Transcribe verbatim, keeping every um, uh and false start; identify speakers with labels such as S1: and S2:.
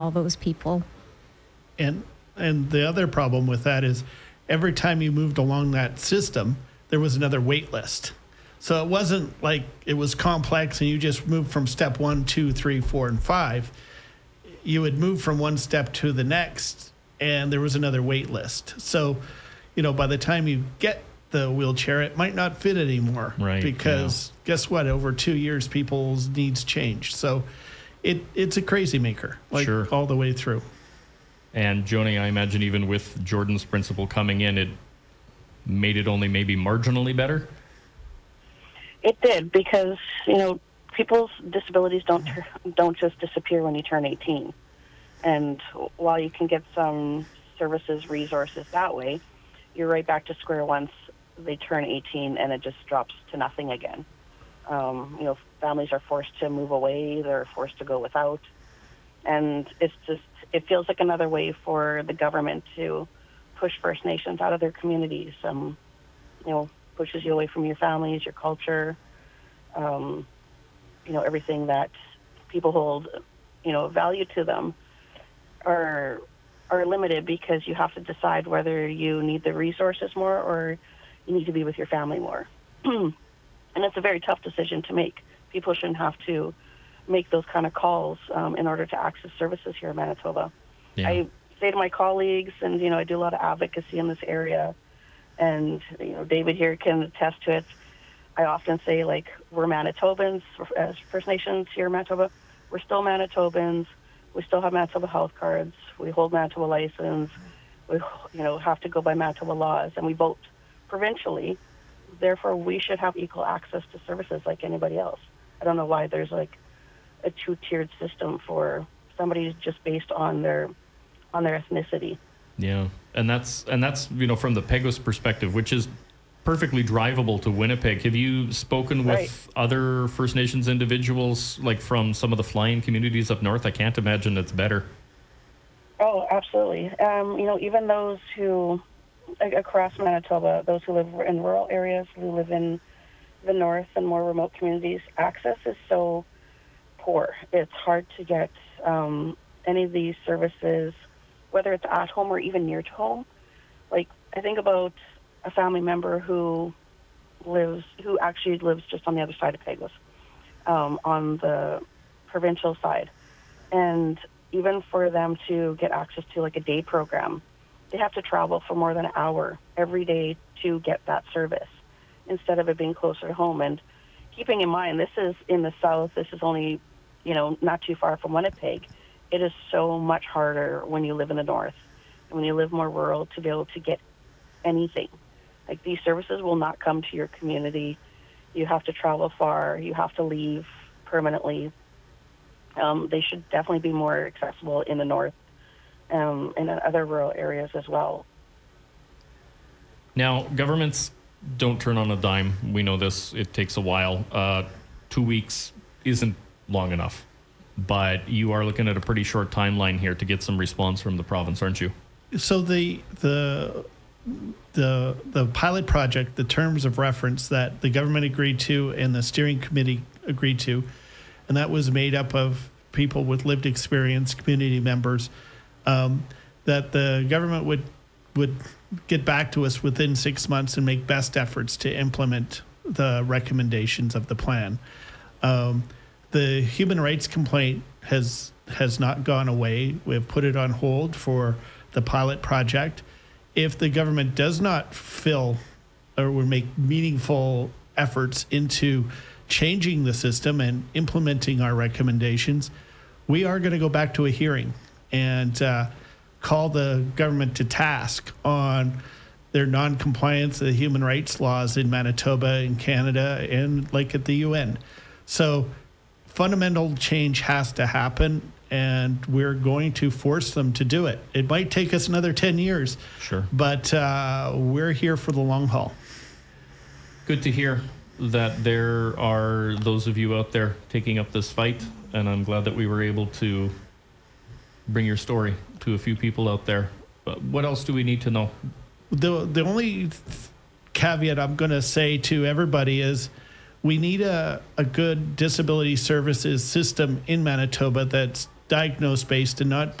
S1: all those people.
S2: And and the other problem with that is every time you moved along that system, there was another wait list. So it wasn't like it was complex and you just moved from step one, two, three, four, and five. You would move from one step to the next, and there was another wait list. So, you know, by the time you get the wheelchair, it might not fit anymore.
S3: Right.
S2: Because
S3: yeah.
S2: guess what? Over two years, people's needs change. So it it's a crazy maker, like
S3: Sure.
S2: all the way through.
S3: And Joni, I imagine even with Jordan's principal coming in, it made it only maybe marginally better?
S4: It did, because, you know, people's disabilities don't don't just disappear when you turn eighteen. And while you can get some services, resources that way, you're right back to square once they turn eighteen, and it just drops to nothing again. Um, you know, families are forced to move away, they're forced to go without. And it's just, it feels like another way for the government to push First Nations out of their communities. Um, you know, pushes you away from your families, your culture, um, you know, everything that people hold, you know, value to them are are limited, because you have to decide whether you need the resources more or you need to be with your family more. And it's a very tough decision to make. People shouldn't have to make those kind of calls um, in order to access services here in Manitoba.
S3: Yeah.
S4: I say to my colleagues, and, you know, I do a lot of advocacy in this area, and, you know, David here can attest to it. I often say, like, we're Manitobans, as First Nations here in Manitoba. We're still Manitobans. We still have Manitoba health cards. We hold Manitoba license. We, you know, have to go by Manitoba laws, and we vote provincially. Therefore, we should have equal access to services like anybody else. I don't know why there's, like, a two-tiered system for somebody just based on their on their ethnicity.
S3: Yeah, and that's and that's you know, from the Peguis perspective, which is perfectly drivable to Winnipeg. Have you spoken with
S4: Right.
S3: other First Nations individuals, like from some of the flying communities up north? I can't imagine it's better.
S4: Oh, absolutely. Um, you know, even those who, like, across Manitoba, those who live in rural areas, who live in the north and more remote communities, access is so poor. It's hard to get um, any of these services, whether it's at home or even near to home. Like, I think about a family member who lives, who actually lives just on the other side of Peguis, um, on the provincial side. And even for them to get access to, like, a day program, they have to travel for more than an hour every day to get that service, instead of it being closer to home. And keeping in mind, this is in the south, this is only, you know, not too far from Winnipeg. It is so much harder when you live in the north and when you live more rural to be able to get anything. Like, these services will not come to your community. You have to travel far. You have to leave permanently. Um, they should definitely be more accessible in the north um, and in other rural areas as well.
S3: Now, governments don't turn on a dime. We know this. It takes a while. Uh, two weeks isn't long enough. But you are looking at a pretty short timeline here to get some response from the province, aren't you?
S2: So the the the the pilot project, the terms of reference that the government agreed to and the steering committee agreed to, and that was made up of people with lived experience, community members, um, that the government would would get back to us within six months and make best efforts to implement the recommendations of the plan. Um, the human rights complaint has has not gone away. We've put it on hold for the pilot project. If the government does not fill or will make meaningful efforts into changing the system and implementing our recommendations, we are going to go back to a hearing and uh, call the government to task on their non-compliance of the human rights laws in Manitoba and Canada and, like, at the U N. So fundamental change has to happen, and we're going to force them to do it. It might take us another ten years.
S3: Sure.
S2: But uh, we're here for the long haul.
S3: Good to hear that there are those of you out there taking up this fight, and I'm glad that we were able to bring your story to a few people out there. But what else do we need to know?
S2: The, the only caveat I'm going to say to everybody is we need a, a good disability services system in Manitoba that's diagnosed based and not